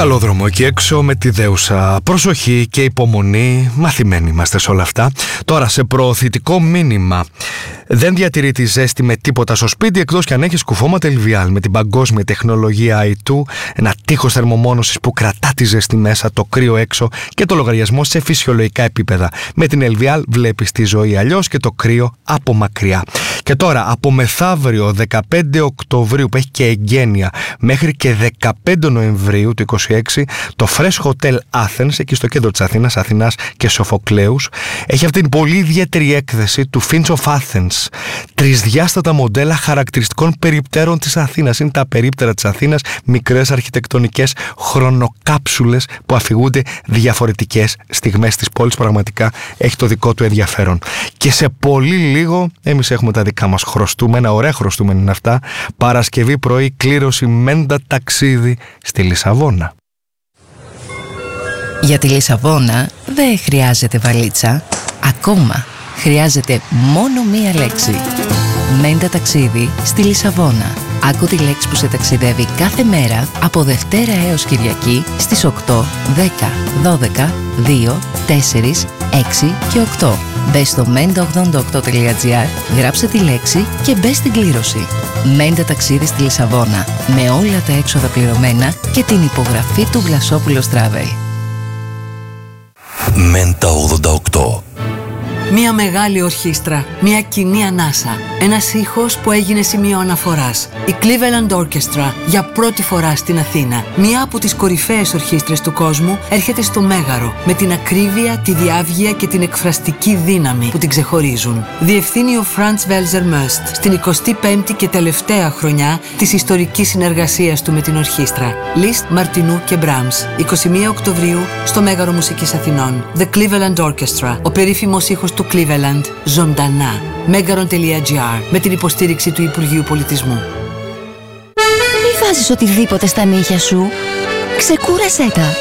Καλό δρόμο εκεί έξω με τη δέουσα προσοχή και υπομονή. Μαθημένοι είμαστε σε όλα αυτά. Τώρα σε προωθητικό μήνυμα. Δεν διατηρεί τη ζέστη με τίποτα στο σπίτι εκτός κι αν έχεις κουφώματα LVL με την παγκόσμια τεχνολογία i2, ένα τείχος θερμομόνωσης που κρατά τη ζέστη μέσα, το κρύο έξω και το λογαριασμό σε φυσιολογικά επίπεδα. Με την LVL βλέπεις τη ζωή αλλιώς και το κρύο από μακριά. Και τώρα από μεθαύριο 15 Οκτωβρίου που έχει και εγγένεια μέχρι και 15 Νοεμβρίου του 26 το Fresh Hotel Athens, εκεί στο κέντρο της Αθήνας και Σοφοκλέους, έχει αυτή την πολύ ιδιαίτερη έκθεση του Finch of Athens. Τρισδιάστατα μοντέλα χαρακτηριστικών περιπτέρων της Αθήνας. Είναι τα περίπτερα της Αθήνας, μικρές αρχιτεκτονικές χρονοκάψουλες που αφηγούνται διαφορετικές στιγμές της πόλης. Πραγματικά έχει το δικό του ενδιαφέρον. Και σε πολύ λίγο εμείς έχουμε τα δικά μας χρωστούμενα, ωραία χρωστούμενα είναι αυτά. Παρασκευή πρωί κλήρωση Μέντα ταξίδι στη Λισαβόνα. Για τη Λισαβόνα δεν χρειάζεται βαλίτσα. Ακόμα χρειάζεται μόνο μία λέξη. Μέντα ταξίδι στη Λισαβόνα. Άκου τη λέξη που σε ταξιδεύει κάθε μέρα από Δευτέρα έως Κυριακή στις 8, 10, 12, 2, 4, 6 και 8. Μπες στο menda88.gr, γράψε τη λέξη και μπες στην κλήρωση. Μέντα ταξίδι στη Λισαβόνα, με όλα τα έξοδα πληρωμένα και την υπογραφή του Βλασόπουλος Travel. Μέντα 88. Μια μεγάλη ορχήστρα, μια κοινή ανάσα, ένας ήχος που έγινε σημείο αναφοράς. Η Cleveland Orchestra για πρώτη φορά στην Αθήνα. Μια από τις κορυφαίες ορχήστρες του κόσμου έρχεται στο Μέγαρο με την ακρίβεια, τη διάβγεια και την εκφραστική δύναμη που την ξεχωρίζουν. Διευθύνει ο Franz Welser Möst στην 25η και τελευταία χρονιά της ιστορικής συνεργασίας του με την ορχήστρα. Λίστ, Μαρτινού και Μπράμς. 21 Οκτωβρίου στο Μέγαρο Μουσικής Αθηνών. The Cleveland Orchestra, ο περίφημος ήχος του Cleveland, ζωντανά. Megaron.gr, με την υποστήριξη του Υπουργείου Πολιτισμού. Μη βάζεις οτιδήποτε στα νύχια σου. Ξεκούρασέ τα.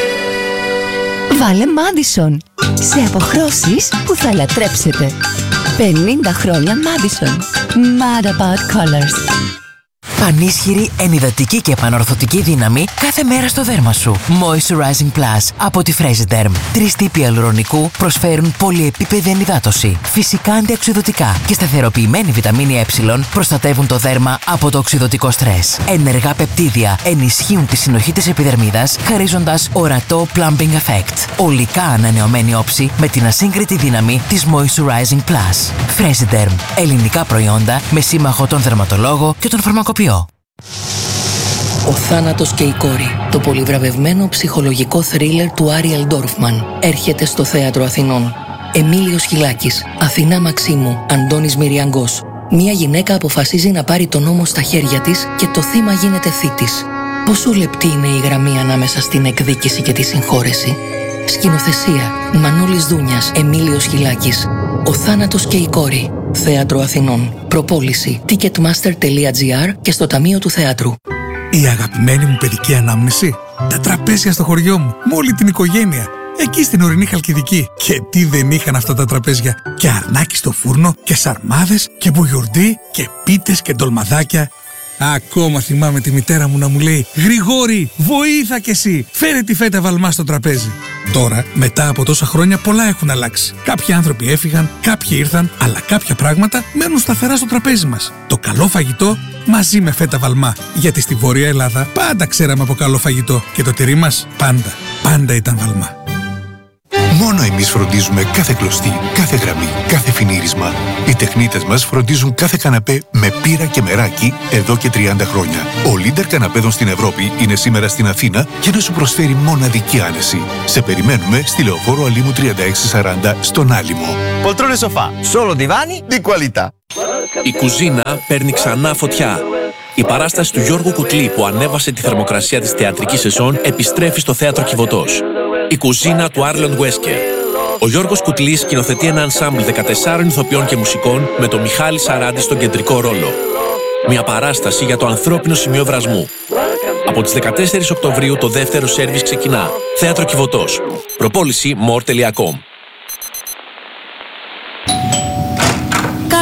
Βάλε Madison. Σε αποχρώσεις που θα λατρέψετε. 50 χρόνια Madison. Mad about colors. Πανίσχυρη, ενυδατική και επανορθωτική δύναμη κάθε μέρα στο δέρμα σου. Moisturizing Plus από τη Fresiderm. 3 τύποι ιαλουρονικού προσφέρουν πολυεπίπεδη ενυδάτωση. Φυσικά αντιοξειδωτικά και σταθεροποιημένη βιταμίνη Ε προστατεύουν το δέρμα από το οξειδωτικό στρες. Ενεργά πεπτίδια ενισχύουν τη συνοχή της επιδερμίδας, χαρίζοντας ορατό plumping effect. Ολικά ανανεωμένη όψη με την ασύγκριτη δύναμη της Moisturizing Plus. Fresiderm. Ελληνικά προϊόντα με σύμμαχο τον δερματολόγο και τον φαρμακοποιό. Ο θάνατος και η κόρη. Το πολυβραβευμένο ψυχολογικό θρίλερ του Άριελ Ντόρφμαν έρχεται στο Θέατρο Αθηνών. Εμίλιος Χιλάκης, Αθηνά Μαξίμου, Αντώνης Μυριαγκός. Μια γυναίκα αποφασίζει να πάρει τον νόμο στα χέρια της και το θύμα γίνεται θήτης. Πόσο λεπτή είναι η γραμμή ανάμεσα στην εκδίκηση και τη συγχώρεση. Σκηνοθεσία Μανώλης Δούνιας, Εμίλιος Χιλάκης. Ο θάνατος και η κόρη. Θέατρο Αθηνών. Προπόληση ticketmaster.gr και στο Ταμείο του Θεάτρου. Η αγαπημένη μου παιδική ανάμνηση. Τα τραπέζια στο χωριό μου, με όλη την οικογένεια. Εκεί στην ορεινή Χαλκιδική. Και τι δεν είχαν αυτά τα τραπέζια. Και αρνάκι στο φούρνο, και σαρμάδες, και μπουγιουρντί, και πίτες και ντολμαδάκια. Ακόμα θυμάμαι τη μητέρα μου να μου λέει «Γρηγόρη, βοήθα κι εσύ, φέρε τη φέτα βαλμά στο τραπέζι». Τώρα, μετά από τόσα χρόνια, πολλά έχουν αλλάξει. Κάποιοι άνθρωποι έφυγαν, κάποιοι ήρθαν, αλλά κάποια πράγματα μένουν σταθερά στο τραπέζι μας. Το καλό φαγητό μαζί με φέτα βαλμά. Γιατί στη Βόρεια Ελλάδα πάντα ξέραμε από καλό φαγητό και το τυρί μας πάντα ήταν βαλμά. Μόνο εμείς φροντίζουμε κάθε κλωστή, κάθε γραμμή, κάθε φινίρισμα. Οι τεχνίτες μας φροντίζουν κάθε καναπέ με πύρα και μεράκι εδώ και 30 χρόνια. Ο leader καναπέδων στην Ευρώπη είναι σήμερα στην Αθήνα για να σου προσφέρει μοναδική άνεση. Σε περιμένουμε στη Λεωφόρο Αλήμου 3640 στον Άλυμο. Poltrone sofà, solo divani di qualità. Η κουζίνα παίρνει ξανά φωτιά. Η παράσταση του Γιώργου Κουτλή που ανέβασε τη θερμοκρασία της θεατρικής σεζόν επιστρέφει στο Θέατρο Κιβωτός. Η κουζίνα του Άρλον Βέσκερ. Ο Γιώργος Κουτλής σκηνοθετεί ένα ενσάμπλ 14 ηθοποιών και μουσικών με τον Μιχάλη Σαράντη στον κεντρικό ρόλο. Μια παράσταση για το ανθρώπινο σημείο βρασμού. Από τις 14 Οκτωβρίου το δεύτερο σέρβις ξεκινά. Θέατρο Κιβωτός. Προπόληση more.com.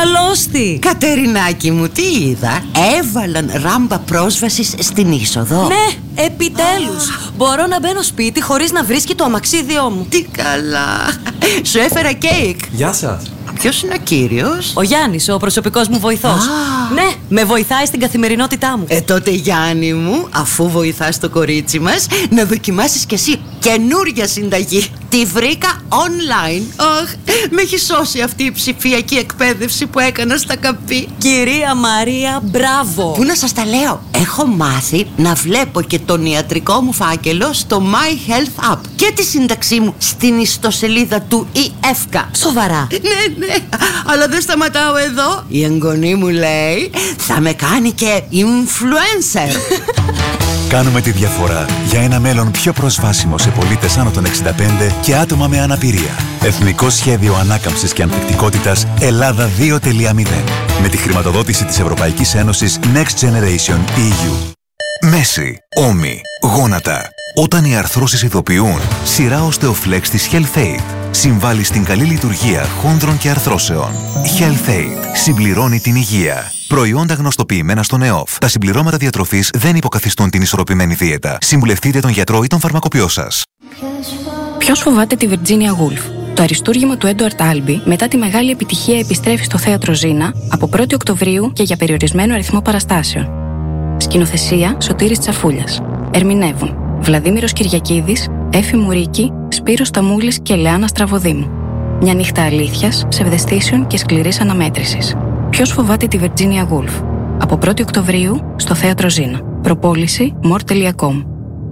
Καλώς τη. Κατερινάκη μου, τι είδα? Έβαλαν ράμπα πρόσβασης στην είσοδο. Ναι, επιτέλους. Μπορώ να μπαίνω σπίτι χωρίς να βρίσκει το αμαξίδιό μου. Τι καλά. Σου έφερα κέικ. Γεια σας. Ποιος είναι ο κύριος? Ο Γιάννης, ο προσωπικός μου βοηθός. Ναι, με βοηθάει στην καθημερινότητά μου. Τότε Γιάννη μου, αφού βοηθάς το κορίτσι μας, να δοκιμάσεις κι εσύ καινούρια συνταγή. Τη βρήκα online. Με έχει σώσει αυτή η ψηφιακή εκπαίδευση που έκανα στα καπί. Κυρία Μαρία, μπράβο. Πού να σας τα λέω? Έχω μάθει να βλέπω και τον ιατρικό μου φάκελο στο My Health App και τη σύνταξή μου στην ιστοσελίδα του ΙΕΦΚΑ. Σοβαρά? Ναι, αλλά δεν σταματάω εδώ. Η εγγονή μου λέει θα με κάνει και influencer. Κάνουμε τη διαφορά για ένα μέλλον πιο προσβάσιμο σε πολίτες άνω των 65 και άτομα με αναπηρία. Εθνικό Σχέδιο Ανάκαμψης και Ανθεκτικότητας Ελλάδα 2.0. Με τη χρηματοδότηση της Ευρωπαϊκής Ένωσης Next Generation EU. Μέση, ώμοι, γόνατα. Όταν οι αρθρώσεις ειδοποιούν, σειρά Osteoflex της HealthAid συμβάλλει στην καλή λειτουργία χόνδρων και αρθρώσεων. HealthAid συμπληρώνει την υγεία. Προϊόντα γνωστοποιημένα στον ΕΟΦ. Τα συμπληρώματα διατροφής δεν υποκαθιστούν την ισορροπημένη δίαιτα. Συμβουλευτείτε τον γιατρό ή τον φαρμακοποιό σας. Ποιος φοβάται τη Virginia Woolf? Το αριστούργημα του Έντουαρτ Άλμπι μετά τη μεγάλη επιτυχία επιστρέφει στο θέατρο Ζήνα από 1η Οκτωβρίου και για περιορισμένο αριθμό παραστάσεων. Σκηνοθεσία Σωτήρης Τσαφούλιας. Ερμηνεύουν Βλαδίμηρος Κυριακίδης, Έφη Μουρίκη, Σπύρος Σταμούλης και Λεάνα Στραβοδήμου. Μια νύχτα αλήθειας, ψευδαισθήσεων και σκληρής αναμέτρησης. Ποιος φοβάται τη Virginia Woolf? Από 1η Οκτωβρίου στο θέατρο Ζήνα. Προπόληση more.com.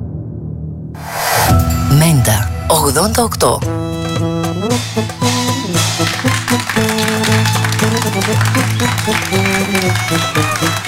Μέντα 88.